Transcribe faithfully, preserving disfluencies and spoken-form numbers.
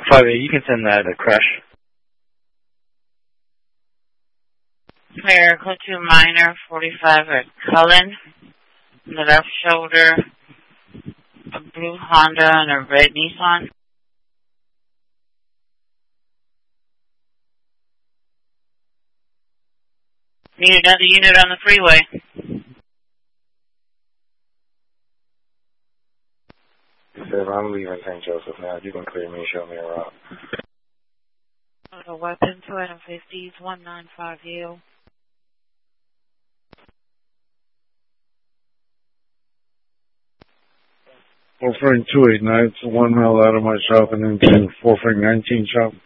five eight, you can send that a crash. Clear, go to minor, forty-five at Cullen. On the left shoulder, a blue Honda and a red Nissan. Need another unit on the freeway. If I'm leaving Saint Joseph now, you can clear me, show me around. A weapon, two item fifties, one nine five U. four Frank two eight nine, it's one mile out of my shop and into four Frank nineteen shop.